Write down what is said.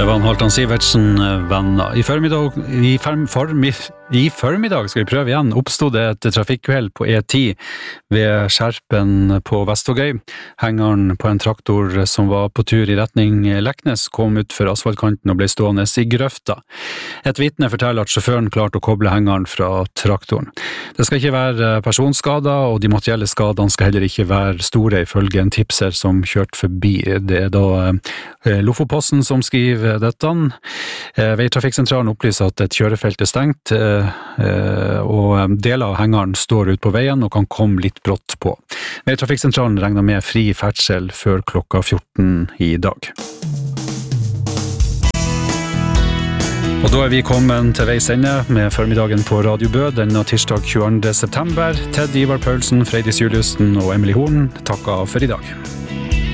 Det var Halvdan Sivertsen, venner. I formiddag skal vi prøve igjen, oppstod det et trafikkuhell på E10 ved Skjerpen på Vestvågøy. Hengeren på en traktor som var på tur i retning Leknes kom ut for asfaltkanten og ble stående i grøfta. Et vitne forteller at sjåføren klarte å koble hengeren fra traktoren. Det skal ikke være personskader, og de materielle skadene skal heller ikke være store ifølge en tipser som kjørte forbi. Det da Lofoposten som skriver dette. Veitrafikksentralen opplyser at et kjørefelt stengt, og deler av hengeren står ut på veien og kan komme litt brått på. Veitrafikksentralen regner med fri ferdsel før klokka 14 i dag. Og da vi kommet til veis ende med formiddagen på Radio Bø denne tirsdag 22. september. Ted Ivar Paulsen, Freydis Juliussen og Emily Horn takker for i dag.